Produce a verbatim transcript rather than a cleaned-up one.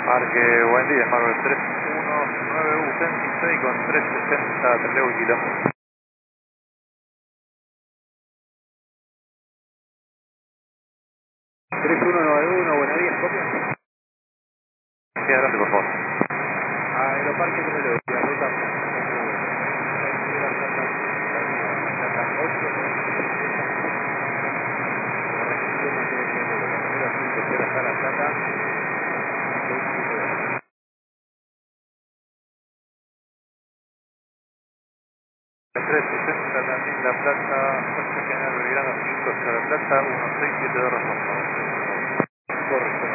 Marque, buen día, Marque tres uno nueve U veintiséis con trescientos sesenta Trelew kilómetros. tres uno nueve uno, buenos días, copia. Sí, adelante, por favor. Aeroparque Trelew, la ruta ocho, hasta la Plata. trescientos sesenta también La Plata, ocho General Belgrano cinco, La Plata, uno seis siete dos Razón. Correcto.